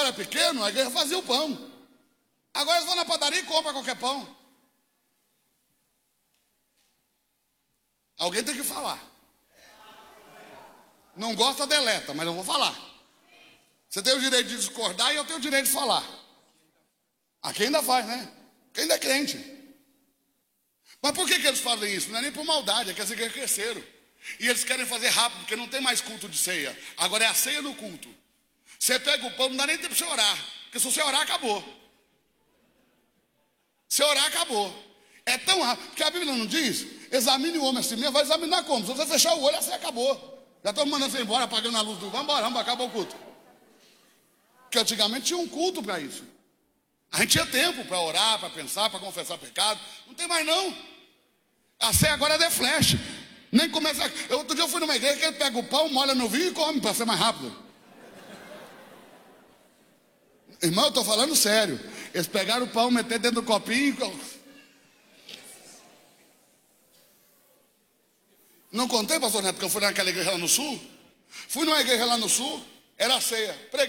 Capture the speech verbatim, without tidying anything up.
era pequeno, a igreja fazia o pão. Agora eles vão na padaria e compram qualquer pão. Alguém tem que falar. Não gosta, deleta, mas eu vou falar. Você tem o direito de discordar e eu tenho o direito de falar. Aqui ainda faz, né? Quem ainda é crente. Mas por que, que eles fazem isso? Não é nem por maldade, é que as igrejas cresceram. E eles querem fazer rápido, porque não tem mais culto de ceia. Agora é a ceia no culto. Você pega o pão, não dá nem tempo para você orar. Porque se você orar, acabou. Se orar, acabou. É tão rápido, porque a Bíblia não diz, examine o homem assim mesmo, vai examinar como? Se você fechar o olho, assim acabou. Já estão mandando você embora, apagando a luz do... Vamos embora, vamos, acabou o culto. Porque antigamente tinha um culto para isso. A gente tinha tempo para orar, para pensar, para confessar pecado. Não tem mais não. A ceia agora é de flash. Nem começa... Eu, outro dia eu fui numa igreja que ele pega o pão, molha no vinho e come para ser mais rápido. Irmão, eu estou falando sério. Eles pegaram o pão, meteram dentro do copinho e... Não contei, pastor Neto, que eu fui naquela igreja lá no sul? Fui numa igreja lá no sul, era a ceia.